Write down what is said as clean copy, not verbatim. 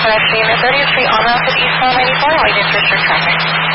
Express, Unit 33 on route to eastbound 94, waiting for traffic.